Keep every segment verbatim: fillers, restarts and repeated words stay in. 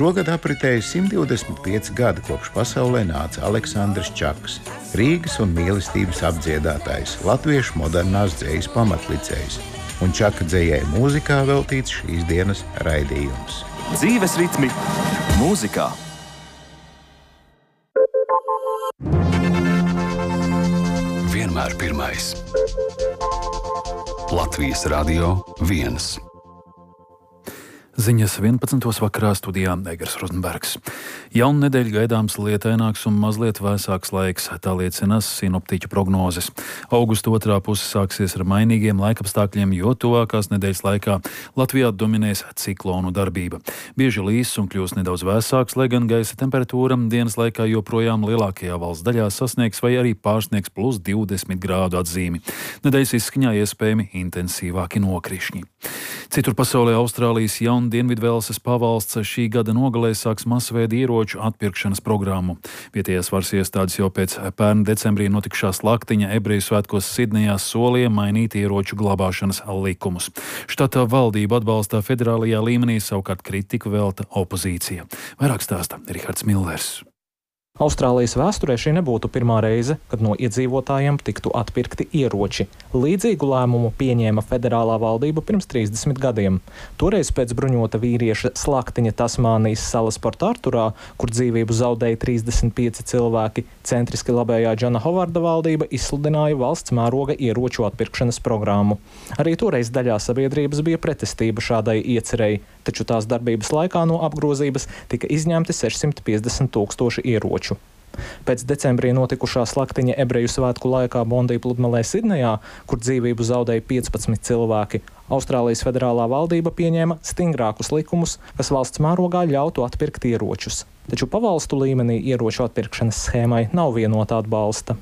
Šogad apritēja simt divdesmit pieci gadi kopš pasaulē nāca Aleksandrs Čaks, Rīgas un mīlestības apdziedātājs, latviešu modernās dzejas pamatlicējs, un Čaka dzejai mūzikā veltīts šīs dienas raidījums. Dzīves ritmi mūzikā. Vienmēr pirmais. Latvijas Radio viens. Ziņas vienpadsmitos vakarā studijā Egers Rozenbergs. Jaunu nedēļu gaidāms lietaināks un mazliet vēsāks laiks, tā liecina sinoptiķu prognozes. Augusta otrā puse sāksies ar mainīgiem laikapstākļiem, jo tuvākās nedēļas laikā Latvijā dominēs ciklonu darbība. Bieži līs un kļūs nedaudz vēsāks, lai gan gaisa temperatūra dienas laikā joprojām lielākajā valsts daļā sasniegs vai arī pārsniegs plus divdesmit grādu atzīmi. Nedēļas izskaņā iespējami intensīvāki nokrišņi. Citur pasaulē Austrālijas jaun Dienvidvelsas pavalsts šī gada nogalē sāks masveida ieroču atpirkšanas programmu. Vietējās varas iestādes jau pēc pērn decembrī notikušā slaktiņa ebreju svētkos Sidnejā solīja mainīt ieroču glabāšanas likumus. Štata valdība atbalstā federālajā līmenī, savukārt kritiku velta opozīcija. Vairāk stāsta Rihards Millers. Austrālijas vēsturē šī nebūtu pirmā reize, kad no iedzīvotājiem tiktu atpirkti ieroči. Līdzīgu lēmumu pieņēma federālā valdība pirms trīsdesmit gadiem. Toreiz pēc bruņota vīrieša slaktiņa Tasmānijas salas Port Arturā, kur dzīvību zaudēja trīsdesmit pieci cilvēki, centriski labējā Džona Hovarda valdība izsludināja valsts mēroga ieroču atpirkšanas programmu. Arī toreiz daļā sabiedrības bija pretestība šādai iecerei, taču tās darbības laikā no apgrozības tika izņemti sešsimt piecdesmit tūkstoši ieroču. Pēc decembrī notikušā slaktiņa ebreju svētku laikā Bondī pludmalē Sidnejā, kur dzīvību zaudēja piecpadsmit cilvēki, Austrālijas federālā valdība pieņēma stingrākus likumus, kas valsts mērogā ļautu atpirkt ieročus. Taču pavalstu līmenī ieroču atpirkšanas schēmai nav vienota atbalsta.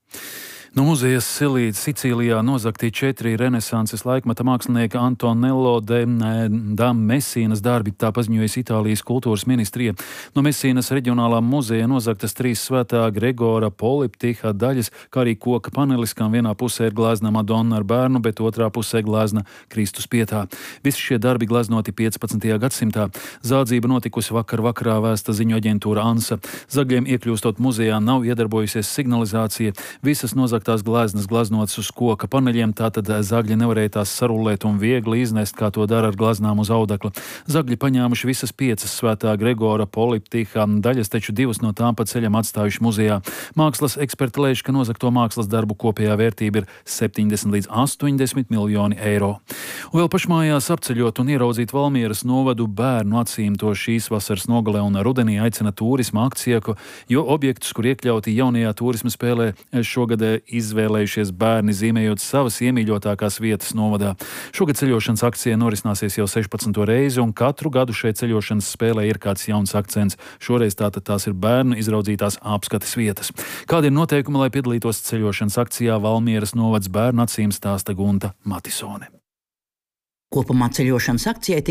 No muzejas Silīdz Sicīlijā nozagti četri renesanses laikmeta mākslinieka Antonello de da Messīnas darbi, tā paziņojas Itālijas kultūras ministrija. No Messīnas reģionālā muzeja nozagtas trīs svētā Gregora poliptiha daļas, kā arī koka panelis, kam vienā pusē ir glezna Madonna ar bērnu, bet otrā pusē glezna Kristus pietā. Visi šie darbi gleznoti piecpadsmitajā gadsimtā. Zādzība notikusi vakar vakarā, vēsta ziņu aģentūra ANSA. Zagļiem iekļūstot muzejā nav iedarbojusies signalizācija. Visas nozagtās tās gleznas gleznotas uz koka paneļiem, tātad zagļi nevarēja tās sarullēt un viegli iznest, kā to dara ar gleznām uz audekla. Zagļi paņēmuši visas piecas svētā Gregora poliptiha daļas, taču divas no tām pa ceļam atstājuši muzejā. Mākslas eksperti lēš, ka nozagto mākslas darbu kopējā vērtība ir septiņdesmit līdz astoņdesmit miljoni eiro. Un vēl pašmājās apceļot un ieraudzīt Valmieras novadu bērnu acīm, to šīs vasaras nogalē un rudenī aicina turisma akcija, jo objektus, kur iekļauti jaunajā turisma spēlē, šogad izvēlējušies bērni, zīmējot savas iemīļotākās vietas novadā. Šogad ceļošanas akcija norisināsies jau sešpadsmito reizi, un katru gadu šeit ceļošanas spēlē ir kāds jauns akcents. Šoreiz tātad tās ir bērnu izraudzītās apskates vietas. Kādi ir noteikumi, lai piedalītos ceļošanas akcijā Valmieras novads bērnu acīm, stāsta Gunta Matisone. Kopumā ceļošanas akcijai